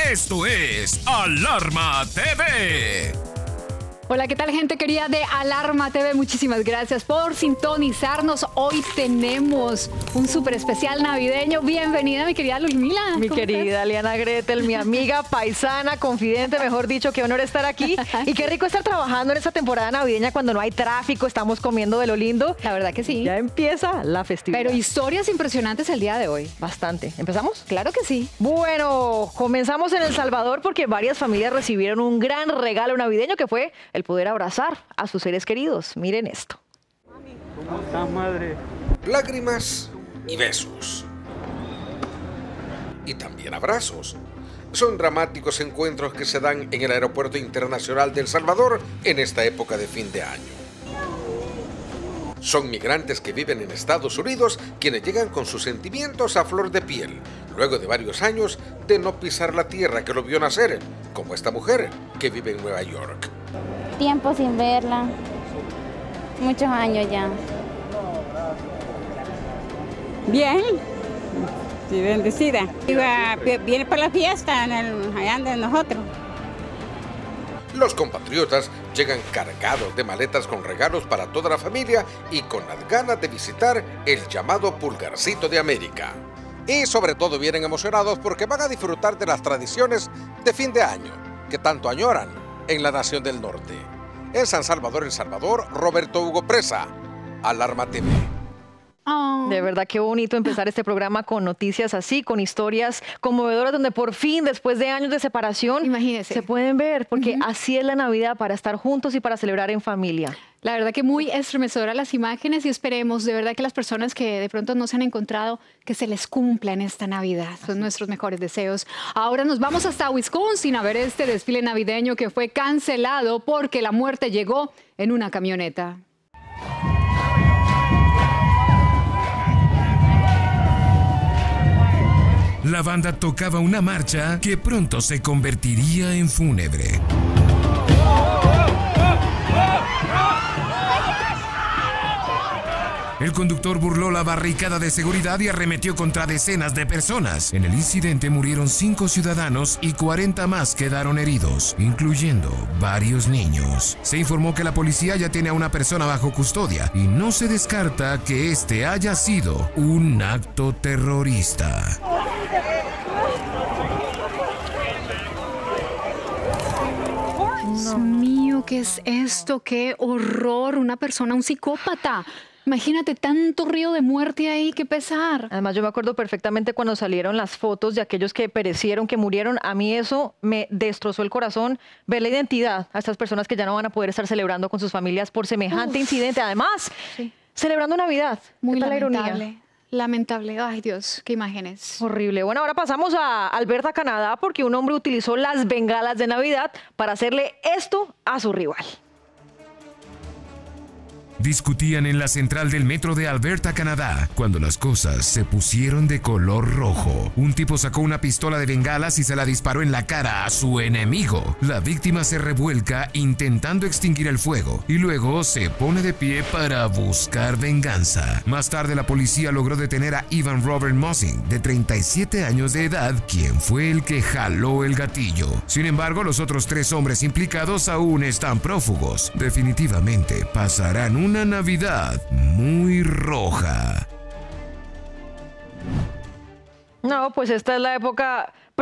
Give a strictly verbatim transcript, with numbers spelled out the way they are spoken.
Esto es Alarma T V. Hola, ¿qué tal, gente querida de Alarma T V? Muchísimas gracias por sintonizarnos. Hoy tenemos un súper especial navideño. Bienvenida, mi querida Luzmila. Mi querida Liana Gretel, mi amiga, paisana, confidente, mejor dicho, qué honor estar aquí. Y qué rico estar trabajando en esta temporada navideña cuando no hay tráfico, estamos comiendo de lo lindo. La verdad que sí. Ya empieza la festividad. Pero historias impresionantes el día de hoy. Bastante. ¿Empezamos? Claro que sí. Bueno, comenzamos en El Salvador porque varias familias recibieron un gran regalo navideño que fue el poder abrazar a sus seres queridos. Miren esto. ¿Cómo estás, madre? Lágrimas y besos. Y también abrazos. Son dramáticos encuentros que se dan en el Aeropuerto Internacional de El Salvador en esta época de fin de año. Son migrantes que viven en Estados Unidos quienes llegan con sus sentimientos a flor de piel, luego de varios años de no pisar la tierra que lo vio nacer, como esta mujer que vive en Nueva York. Tiempo sin verla, muchos años ya. Bien, sí, bendecida. Iba, viene para la fiesta en el, allá de nosotros. Los compatriotas llegan cargados de maletas con regalos para toda la familia y con las ganas de visitar el llamado Pulgarcito de América. Y sobre todo vienen emocionados porque van a disfrutar de las tradiciones de fin de año que tanto añoran en la nación del norte. En San Salvador, El Salvador, Roberto Hugo Presa, Alarma T V. Oh. De verdad, qué bonito empezar este programa con noticias así, con historias conmovedoras, donde por fin, después de años de separación, Imagínese. se pueden ver, porque Uh-huh. así es la Navidad, para estar juntos y para celebrar en familia. La verdad que muy estremecedoras las imágenes y esperemos de verdad que las personas que de pronto no se han encontrado, que se les cumpla en esta Navidad. Son nuestros mejores deseos. Ahora nos vamos hasta Wisconsin a ver este desfile navideño que fue cancelado porque la muerte llegó en una camioneta. La banda tocaba una marcha que pronto se convertiría en fúnebre. El conductor burló la barricada de seguridad y arremetió contra decenas de personas. En el incidente murieron cinco ciudadanos y cuarenta más quedaron heridos, incluyendo varios niños. Se informó que la policía ya tiene a una persona bajo custodia y no se descarta que este haya sido un acto terrorista. Dios mío, ¿qué es esto? ¡Qué horror! Una persona, un psicópata. Imagínate tanto río de muerte ahí, qué pesar. Además, yo me acuerdo perfectamente cuando salieron las fotos de aquellos que perecieron, que murieron. A mí eso me destrozó el corazón, ver la identidad a estas personas que ya no van a poder estar celebrando con sus familias por semejante Uf. incidente. Además, Sí. celebrando Navidad. Muy ¿Qué tal la ironía? lamentable. Lamentable. Ay, Dios, qué imágenes. Horrible. Bueno, ahora pasamos a Alberta, Canadá, porque un hombre utilizó las bengalas de Navidad para hacerle esto a su rival. Discutían en la central del metro de Alberta, Canadá, cuando las cosas se pusieron de color rojo. Un tipo sacó una pistola de bengalas y se la disparó en la cara a su enemigo. La víctima se revuelca intentando extinguir el fuego y luego se pone de pie para buscar venganza. Más tarde la policía logró detener a Ivan Robert Mossing, de treinta y siete años de edad, quien fue el que jaló el gatillo. Sin embargo, los otros tres hombres implicados aún están prófugos. Definitivamente pasarán un una Navidad muy roja. No, pues esta es la época